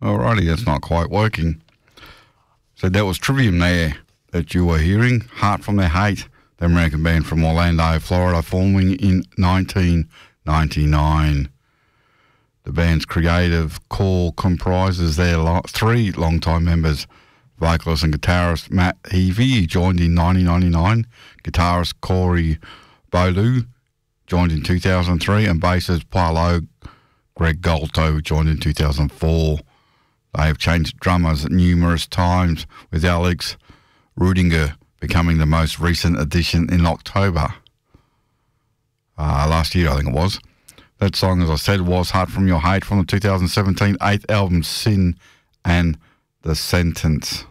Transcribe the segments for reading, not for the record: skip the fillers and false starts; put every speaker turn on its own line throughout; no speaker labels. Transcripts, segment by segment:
Alrighty, that's not quite working. So that was Trivium there that you were hearing. Heart from Their Hate, the American band from Orlando, Florida, forming in 1999. The band's creative core comprises their three longtime members, vocalist and guitarist Matt Heavey, who joined in 1999, guitarist Corey Bolu, joined in 2003, and bassist Paolo Greg Golto, joined in 2004. They have changed drummers numerous times, with Alex Rudinger becoming the most recent addition in October. Last year, I think it was. That song, as I said, was Heart From Your Hate from the 2017 eighth album, Sin and the Sentence.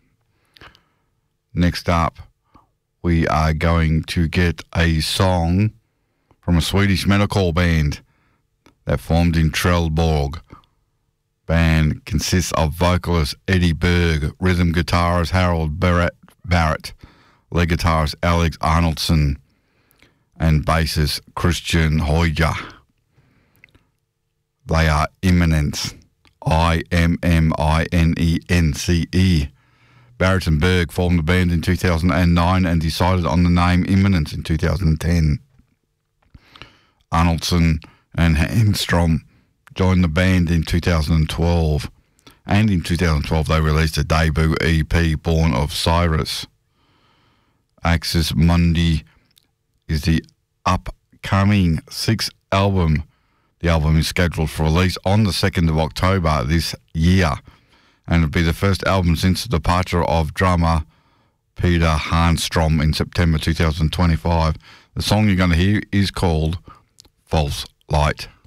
Next up, we are going to get a song from a Swedish metalcore band that formed in Trelleborg. Band consists of vocalist Eddie Berg, rhythm guitarist Harold Barrett, lead guitarist Alex Arnoldson, and bassist Christian Hoyger. They are Imminence, Imminence. Barrett and Berg formed the band in 2009 and decided on the name Imminence in 2010. Arnoldson and Hamstrom joined the band in 2012, and in 2012 they released a debut EP, Born of Cyrus. Axis Mundi is the upcoming sixth album. The album is scheduled for release on the 2nd of October this year, and it'll be the first album since the departure of drummer Peter Hanstrom in September 2025. The song you're going to hear is called False Light.